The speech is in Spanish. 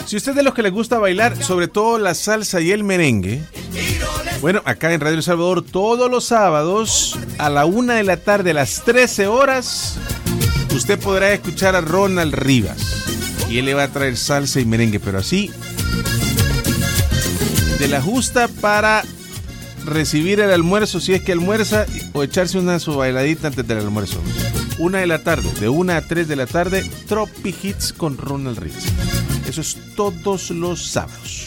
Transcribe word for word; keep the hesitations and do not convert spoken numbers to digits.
Si usted es de los que les gusta bailar, sobre todo la salsa y el merengue, bueno, acá en Radio El Salvador todos los sábados a la una de la tarde, a las trece horas, usted podrá escuchar a Ronald Rivas y él le va a traer salsa y merengue, pero así de la justa para recibir el almuerzo, si es que almuerza, o echarse una su bailadita antes del almuerzo. Una de la tarde, de una a tres de la tarde, Tropi Hits con Ronald Rivas. Eso es todos los sábados.